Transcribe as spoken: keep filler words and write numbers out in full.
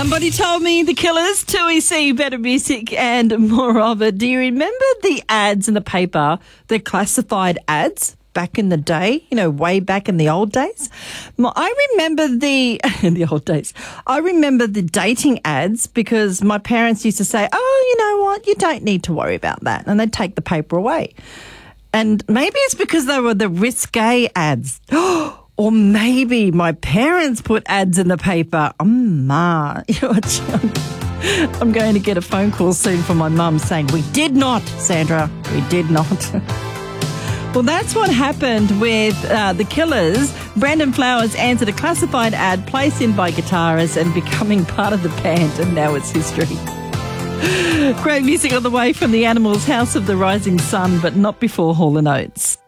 Somebody told me the Killers, two E C, better music and more of it. Do you remember the ads in the paper, the classified ads back in the day, you know, way back in the old days? I remember the, in the old days, I remember the dating ads because my parents used to say, oh, you know what, you don't need to worry about that. And they'd take the paper away. And maybe it's because they were the risque ads. Or maybe my parents put ads in the paper. Oh, ma. You know what, I'm going to get a phone call soon from my mum saying, we did not, Sandra, we did not. Well, that's what happened with uh, the Killers. Brandon Flowers answered a classified ad placed in by guitarists and becoming part of the band, and now it's history. Great music on the way from the Animals, House of the Rising Sun, but not before Hall and Oates.